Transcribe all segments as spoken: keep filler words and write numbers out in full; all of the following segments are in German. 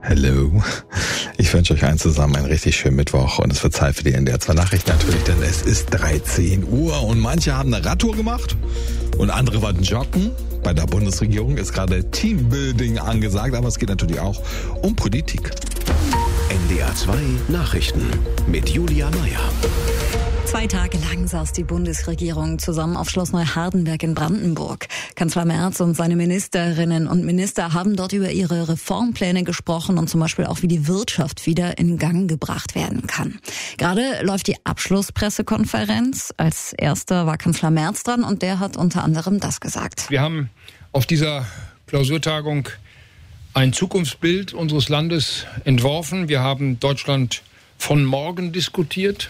Hallo. Ich wünsche euch allen zusammen einen richtig schönen Mittwoch und es wird Zeit für die N D R zwei Nachrichten natürlich, denn es ist dreizehn Uhr und manche haben eine Radtour gemacht und andere waren joggen. Bei der Bundesregierung ist gerade Teambuilding angesagt, aber es geht natürlich auch um Politik. N D R zwei Nachrichten mit Julia Meyer. Zwei Tage lang saß die Bundesregierung zusammen auf Schloss Neuhardenberg in Brandenburg. Kanzler Merz und seine Ministerinnen und Minister haben dort über ihre Reformpläne gesprochen und zum Beispiel auch, wie die Wirtschaft wieder in Gang gebracht werden kann. Gerade läuft die Abschlusspressekonferenz. Als erster war Kanzler Merz dran und der hat unter anderem das gesagt. Wir haben auf dieser Klausurtagung ein Zukunftsbild unseres Landes entworfen. Wir haben Deutschland von morgen diskutiert.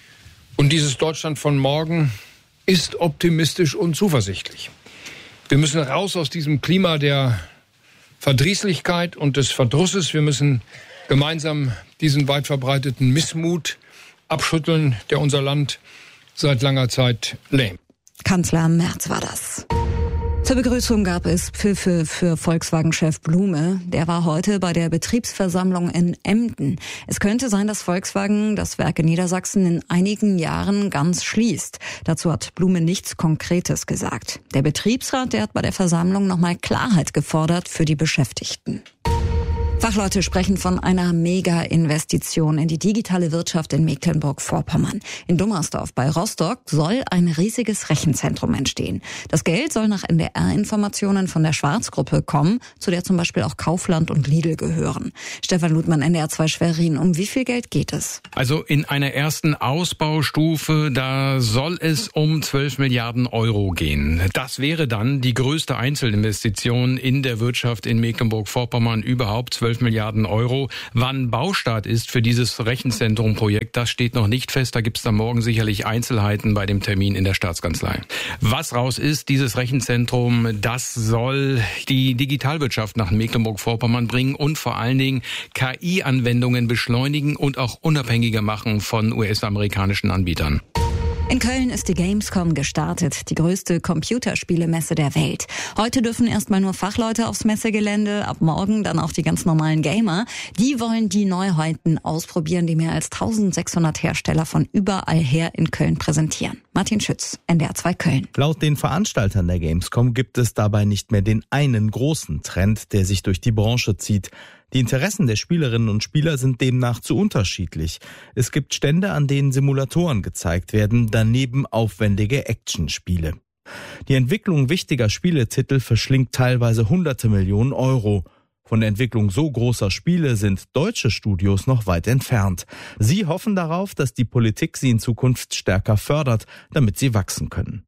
Und dieses Deutschland von morgen ist optimistisch und zuversichtlich. Wir müssen raus aus diesem Klima der Verdrießlichkeit und des Verdrusses. Wir müssen gemeinsam diesen weit verbreiteten Missmut abschütteln, der unser Land seit langer Zeit lähmt. Kanzler Merz war das. Zur Begrüßung gab es Pfiffe für Volkswagen-Chef Blume. Der war heute bei der Betriebsversammlung in Emden. Es könnte sein, dass Volkswagen das Werk in Niedersachsen in einigen Jahren ganz schließt. Dazu hat Blume nichts Konkretes gesagt. Der Betriebsrat, der hat bei der Versammlung nochmal Klarheit gefordert für die Beschäftigten. Fachleute sprechen von einer Mega-Investition in die digitale Wirtschaft in Mecklenburg-Vorpommern. In Dummersdorf bei Rostock soll ein riesiges Rechenzentrum entstehen. Das Geld soll nach N D R-Informationen von der Schwarz-Gruppe kommen, zu der zum Beispiel auch Kaufland und Lidl gehören. Stefan Ludmann, N D R zwei Schwerin. Um wie viel Geld geht es? Also in einer ersten Ausbaustufe, da soll es um zwölf Milliarden Euro gehen. Das wäre dann die größte Einzelinvestition in der Wirtschaft in Mecklenburg-Vorpommern überhaupt. zwölf Milliarden Euro. Wann Baustart ist für dieses Rechenzentrum-Projekt, das steht noch nicht fest. Da gibt es dann morgen sicherlich Einzelheiten bei dem Termin in der Staatskanzlei. Was raus ist, dieses Rechenzentrum, das soll die Digitalwirtschaft nach Mecklenburg-Vorpommern bringen und vor allen Dingen K I-Anwendungen beschleunigen und auch unabhängiger machen von U S-amerikanischen Anbietern. In Köln ist die Gamescom gestartet, die größte Computerspielemesse der Welt. Heute dürfen erstmal nur Fachleute aufs Messegelände, ab morgen dann auch die ganz normalen Gamer. Die wollen die Neuheiten ausprobieren, die mehr als eintausendsechshundert Hersteller von überall her in Köln präsentieren. Martin Schütz, N D R zwei Köln. Laut den Veranstaltern der Gamescom gibt es dabei nicht mehr den einen großen Trend, der sich durch die Branche zieht. Die Interessen der Spielerinnen und Spieler sind demnach zu unterschiedlich. Es gibt Stände, an denen Simulatoren gezeigt werden, daneben aufwendige Actionspiele. Die Entwicklung wichtiger Spieletitel verschlingt teilweise hunderte Millionen Euro. Von der Entwicklung so großer Spiele sind deutsche Studios noch weit entfernt. Sie hoffen darauf, dass die Politik sie in Zukunft stärker fördert, damit sie wachsen können.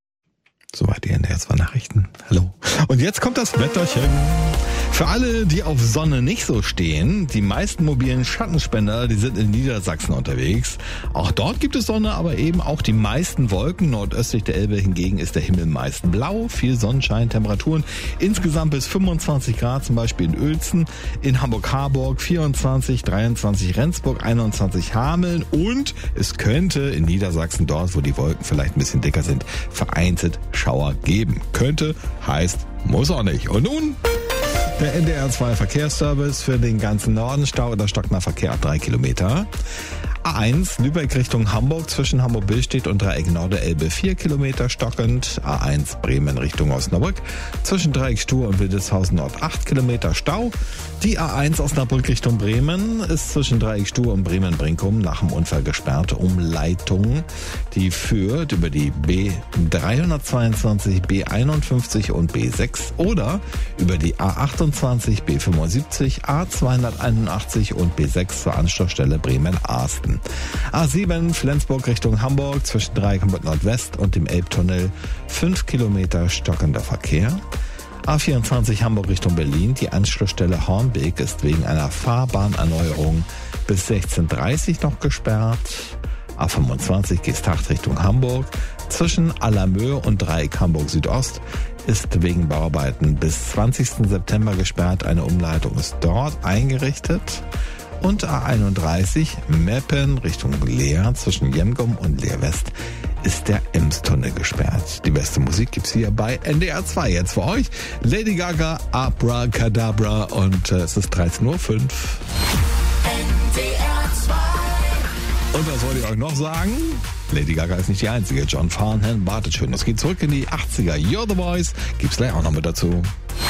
Soweit die N D R zwei Nachrichten. Hallo. Und jetzt kommt das Wetterchen. Für alle, die auf Sonne nicht so stehen, die meisten mobilen Schattenspender, die sind in Niedersachsen unterwegs. Auch dort gibt es Sonne, aber eben auch die meisten Wolken. Nordöstlich der Elbe hingegen ist der Himmel meist blau. Viel Sonnenschein, Temperaturen insgesamt bis fünfundzwanzig Grad, zum Beispiel in Uelzen, in Hamburg-Harburg vierundzwanzig, dreiundzwanzig Rendsburg, einundzwanzig Hameln und es könnte in Niedersachsen, dort wo die Wolken vielleicht ein bisschen dicker sind, vereinzelt Schauer geben. Könnte, heißt, muss auch nicht. Und nun der N D R zwei Verkehrsservice für den ganzen Norden. Stau oder stockender Verkehr ab drei Kilometer. A eins Lübeck Richtung Hamburg zwischen Hamburg-Billstedt und Dreieck Norde-Elbe vier Kilometer stockend. A eins Bremen Richtung Osnabrück zwischen Dreieck Stur und Wildeshausen Nord acht Kilometer Stau. Die A eins Osnabrück Richtung Bremen ist zwischen Dreieck Stur und Bremen-Brinkum nach dem Unfall gesperrt. Umleitung, die führt über die B dreihundertzweiundzwanzig, B einundfünfzig und B sechs oder über die A achtundzwanzig, B fünfundsiebzig, A zweihunderteinundachtzig und B sechs zur Anschlussstelle Bremen-Arsten. A sieben Flensburg Richtung Hamburg zwischen Dreieck Hamburg Nordwest und dem Elbtunnel fünf Kilometer stockender Verkehr. A vierundzwanzig Hamburg Richtung Berlin, die Anschlussstelle Hornbeek ist wegen einer Fahrbahnerneuerung bis sechzehn Uhr dreißig noch gesperrt. A fünfundzwanzig Geesthacht Richtung Hamburg zwischen Allermöhe und Dreieck Hamburg Südost ist wegen Bauarbeiten bis zwanzigsten September gesperrt. Eine Umleitung ist dort eingerichtet. Und A einunddreißig Meppen Richtung Leer zwischen Jemgum und Leer West ist der Emstunnel gesperrt. Die beste Musik gibt's hier bei N D R zwei. Jetzt für euch Lady Gaga, Abracadabra und äh, es ist dreizehn Uhr fünf. N D R zwei. Und was wollte ich euch noch sagen? Lady Gaga ist nicht die einzige. John Farnham wartet schön. Es geht zurück in die achtziger. You're the Voice. Gibt's gleich auch noch mit dazu.